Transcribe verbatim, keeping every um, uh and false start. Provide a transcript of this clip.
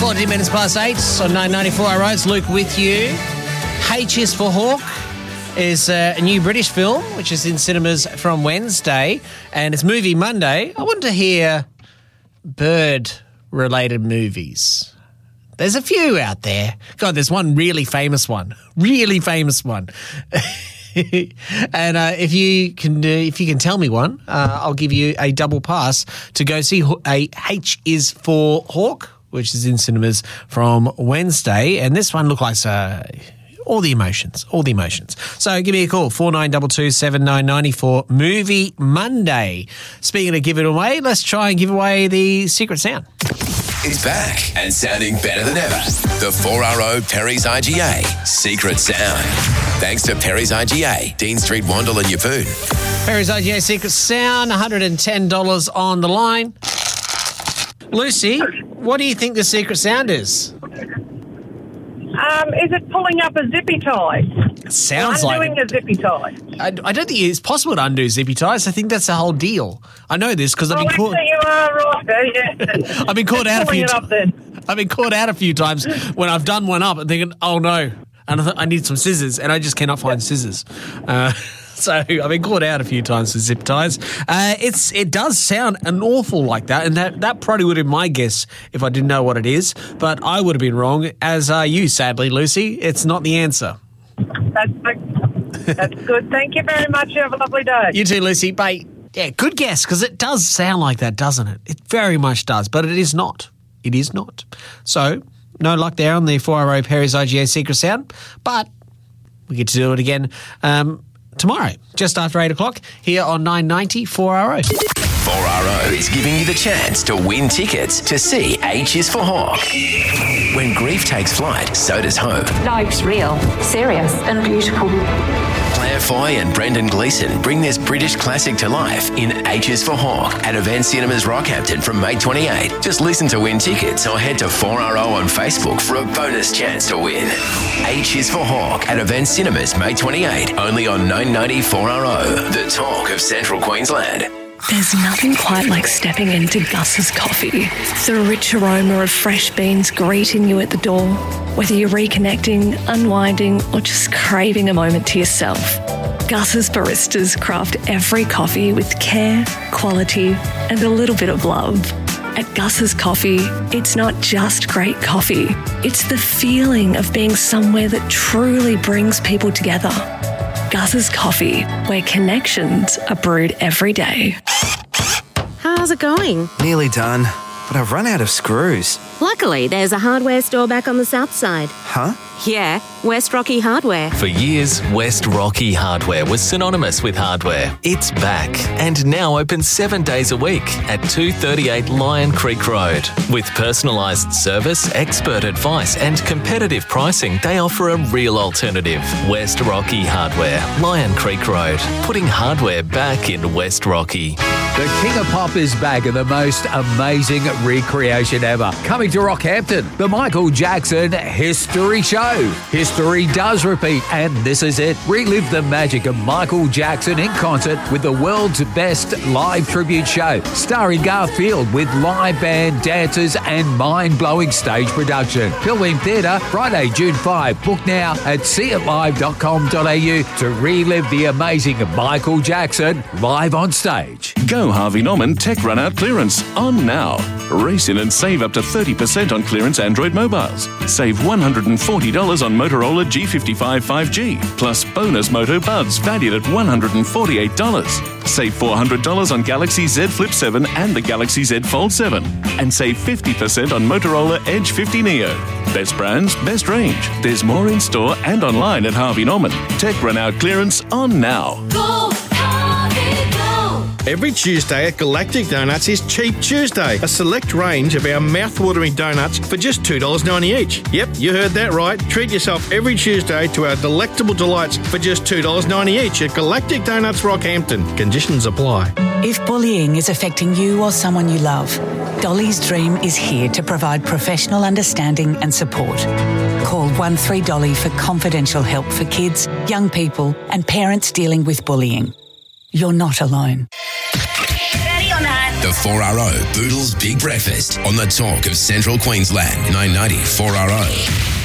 fourteen minutes past eight on nine ninety-four our roads. Luke with you. H is for Hawk is uh, a new British film which is in cinemas from Wednesday, and it's Movie Monday. I want to hear bird-related movies. There's a few out there. God, there's one really famous one. Really famous one. And uh, if you can uh, if you can tell me one, uh, I'll give you a double pass to go see a H is for Hawk, which is in cinemas from Wednesday. And this one looks like uh, all the emotions, all the emotions. So give me a call, four nine two two, seven nine nine four, Movie Monday. Speaking of give it away, let's try and give away the secret sound. It's back and sounding better than ever. The four R O Perry's I G A Secret Sound. Thanks to Perry's I G A, Dean Street, Wandle and Yeppoon. Perry's I G A Secret Sound, one hundred ten dollars on the line. Lucy, what do you think the secret sound is? Um, is it pulling up a zippy tie? It sounds or like undoing a zippy tie. I, I don't think it's possible to undo zippy ties. I think that's the whole deal. I know this because I've Oh, been caught. actually, you are right there, yeah. I've been caught out a Pulling few it up then. times. I've been caught out a few times when I've done one up and thinking, "Oh no," and I, th- I need some scissors, and I just cannot find scissors. Uh, so I've been caught out a few times with zip ties. Uh, it's it does sound an awful like that, and that, that probably would have been my guess if I didn't know what it is. But I would have been wrong, as are you, sadly, Lucy. It's not the answer. That's, that's good. Thank you very much. You have a lovely day. You too, Lucy. Bye. Yeah, good guess, because it does sound like that, doesn't it? It very much does, but it is not. It is not. So, no luck there on the four R O Perry's I G A Secret Sound, but we get to do it again um, tomorrow, just after eight o'clock, here on nine ninety four R O. four R O is giving you the chance to win tickets to see H is for Hawk. When grief takes flight, so does hope. Life's real, serious and beautiful. Claire Foy and Brendan Gleeson bring this British classic to life in H is for Hawk at Event Cinemas Rockhampton from May twenty-eighth. Just listen to win tickets or head to four R O on Facebook for a bonus chance to win. H is for Hawk at Event Cinemas May twenty-eighth, only on nine ninety four R O, the talk of Central Queensland. There's nothing quite like stepping into Gus's Coffee. The rich aroma of fresh beans greeting you at the door. Whether you're reconnecting, unwinding, or just craving a moment to yourself, Gus's baristas craft every coffee with care, quality, and a little bit of love. At Gus's Coffee, it's not just great coffee. It's the feeling of being somewhere that truly brings people together. Gus's Coffee, where connections are brewed every day. How's it going? Nearly done, but I've run out of screws. Luckily, there's a hardware store back on the south side. Huh? Yeah, West Rocky Hardware. For years, West Rocky Hardware was synonymous with hardware. It's back and now open seven days a week at two thirty-eight Lion Creek Road. With personalised service, expert advice and competitive pricing, they offer a real alternative. West Rocky Hardware, Lion Creek Road, putting hardware back in West Rocky. The King of Pop is back in the most amazing recreation ever. Coming to Rockhampton, the Michael Jackson History Show. History does repeat, and this is it. Relive the magic of Michael Jackson in concert with the world's best live tribute show, starring Garth Field with live band, dancers, and mind-blowing stage production. Pilbeam Theatre, Friday, June fifth. Book now at see it live dot com dot a u to relive the amazing Michael Jackson live on stage. Go Harvey Norman Tech Run Out Clearance on now. Race in and save up to thirty percent on clearance Android mobiles. Save one hundred forty dollars on Motorola G fifty-five five G, plus bonus Moto Buds valued at one hundred forty-eight dollars. Save four hundred dollars on Galaxy Z Flip seven and the Galaxy Z Fold seven. And save fifty percent on Motorola Edge fifty Neo. Best brands, best range. There's more in store and online at Harvey Norman. Tech Run Out Clearance on now. Go, Harvey, go! Every Tuesday at Galactic Donuts is Cheap Tuesday, a select range of our mouth-watering donuts for just two dollars ninety each. Yep, you heard that right. Treat yourself every Tuesday to our delectable delights for just two dollars ninety each at Galactic Donuts Rockhampton. Conditions apply. If bullying is affecting you or someone you love, Dolly's Dream is here to provide professional understanding and support. Call one three Dolly for confidential help for kids, young people and parents dealing with bullying. You're not alone. Ready or not? The four R O Boodles Big Breakfast on the talk of Central Queensland. nine ninety four R O.